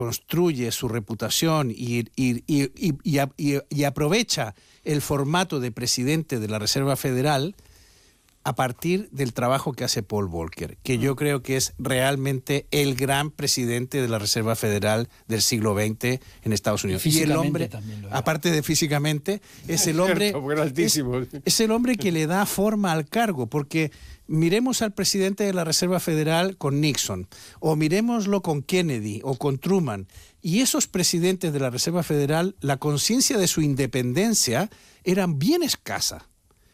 construye su reputación y aprovecha el formato de presidente de la Reserva Federal a partir del trabajo que hace Paul Volcker, que yo creo que es realmente el gran presidente de la Reserva Federal del siglo XX en Estados Unidos. Y el hombre, aparte de físicamente, es el hombre, es el hombre que le da forma al cargo, porque miremos al presidente de la Reserva Federal con Nixon, o miremoslo con Kennedy o con Truman, y esos presidentes de la Reserva Federal, la conciencia de su independencia era bien escasa.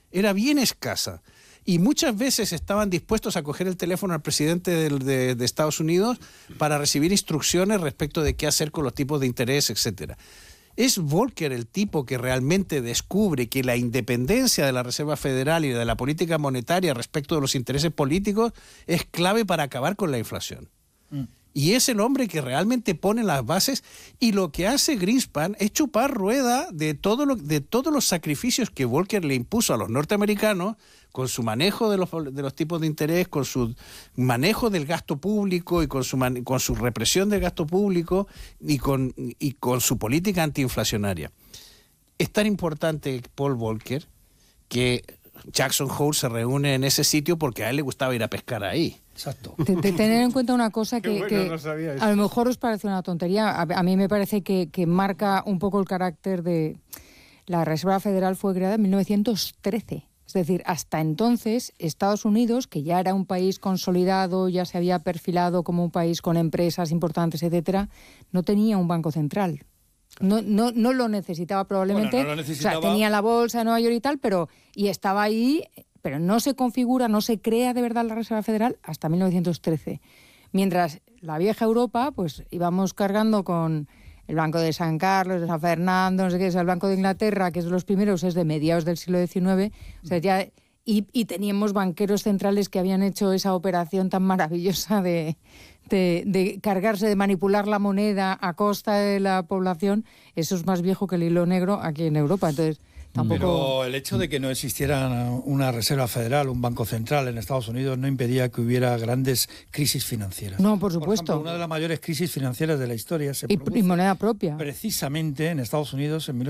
Y muchas veces estaban dispuestos a coger el teléfono al presidente de Estados Unidos para recibir instrucciones respecto de qué hacer con los tipos de interés, etcétera. Es Volcker el tipo que realmente descubre que la independencia de la Reserva Federal y de la política monetaria respecto de los intereses políticos es clave para acabar con la inflación. Y es el hombre que realmente pone las bases, y lo que hace Greenspan es chupar rueda de todos los sacrificios que Volcker le impuso a los norteamericanos con su manejo de los tipos de interés, con su manejo del gasto público y con su represión del gasto público y con su política antiinflacionaria. Es tan importante Paul Volcker que Jackson Hole se reúne en ese sitio porque a él le gustaba ir a pescar ahí. Exacto. Tener en cuenta una cosa que no a lo mejor os parece una tontería, a mí me parece que marca un poco el carácter de... La Reserva Federal fue creada en 1913. Es decir, hasta entonces Estados Unidos, que ya era un país consolidado, ya se había perfilado como un país con empresas importantes, etcétera, no tenía un banco central. No lo necesitaba probablemente. Bueno, no lo necesitaba. O sea, tenía la bolsa de Nueva York y tal, y estaba ahí, pero no se configura, no se crea de verdad la Reserva Federal hasta 1913. Mientras la vieja Europa, pues íbamos cargando con el Banco de San Carlos, de San Fernando, no sé qué, es el Banco de Inglaterra, que es de los primeros, es de mediados del siglo XIX, o sea, ya, y teníamos banqueros centrales que habían hecho esa operación tan maravillosa de cargarse, de manipular la moneda a costa de la población. Eso es más viejo que el hilo negro aquí en Europa, entonces... Pero el hecho de que no existiera una Reserva Federal, un Banco Central en Estados Unidos, no impedía que hubiera grandes crisis financieras. No, por supuesto. Por ejemplo, una de las mayores crisis financieras de la historia se produce y moneda propia. Precisamente en Estados Unidos en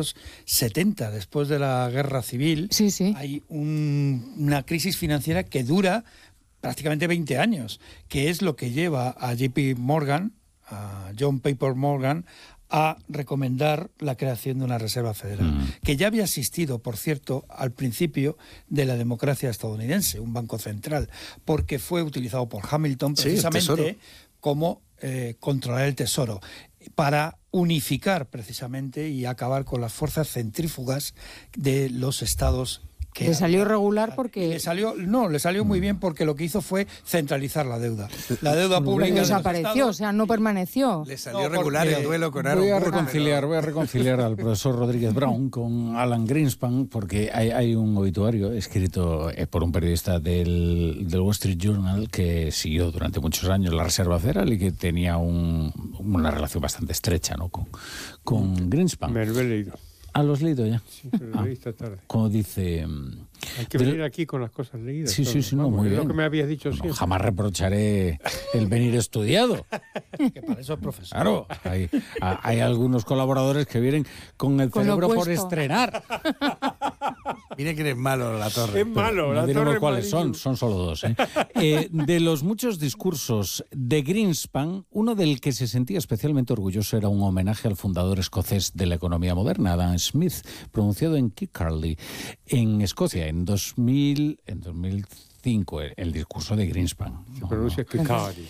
1870, después de la Guerra Civil. Sí. Hay una crisis financiera que dura prácticamente 20 años, que es lo que lleva a JP Morgan, a John Paper Morgan, a recomendar la creación de una Reserva Federal, que ya había existido, por cierto, al principio de la democracia estadounidense, un banco central, porque fue utilizado por Hamilton precisamente como controlar el tesoro, para unificar precisamente y acabar con las fuerzas centrífugas de los estados. Le salió regular porque... Le salió muy bien porque lo que hizo fue centralizar la deuda. La deuda pública desapareció, o sea, no permaneció. Le salió regular el duelo con Aaron Voy a reconciliar al profesor Rodríguez Brown con Alan Greenspan, porque hay un obituario escrito por un periodista del Wall Street Journal que siguió durante muchos años la Reserva Federal y que tenía una relación bastante estrecha, ¿no?, con Greenspan. Me lo he leído. ¿Lo has leído ya? Sí, pero lo leí esta tarde. Como dice... Hay que venir aquí con las cosas leídas. Sí, no, muy bien. Es lo que me habías dicho siempre. Jamás reprocharé el venir estudiado. Que para eso es profesor. Claro, hay algunos colaboradores que vienen con el cerebro por estrenar. Mire que eres malo, La Torre. Es malo, La Torre. No diremos cuáles son solo dos. De los muchos discursos de Greenspan, uno del que se sentía especialmente orgulloso era un homenaje al fundador escocés de la economía moderna, Adam Smith, pronunciado en Kirkcaldy, en Escocia, en 2005, el discurso de Greenspan. Se pronuncia Kirkcaldy.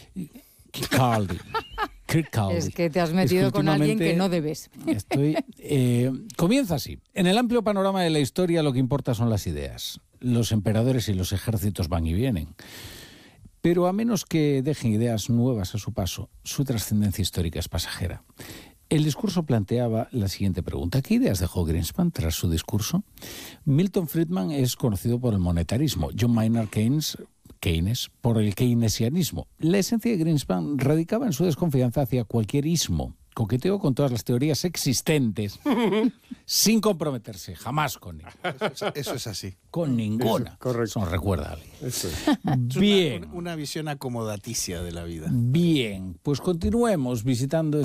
Es que te has metido con alguien que no debes. Comienza así. En el amplio panorama de la historia lo que importa son las ideas. Los emperadores y los ejércitos van y vienen. Pero a menos que dejen ideas nuevas a su paso, su trascendencia histórica es pasajera. El discurso planteaba la siguiente pregunta. ¿Qué ideas dejó Greenspan tras su discurso? Milton Friedman es conocido por el monetarismo. John Maynard Keynes por el keynesianismo. La esencia de Greenspan radicaba en su desconfianza hacia cualquier ismo, coqueteó con todas las teorías existentes sin comprometerse jamás con ella. Eso es así. Con ninguna. Eso, correcto. Eso nos recuerda a alguien. Eso es. Bien. Una visión acomodaticia de la vida. Bien, pues continuemos visitando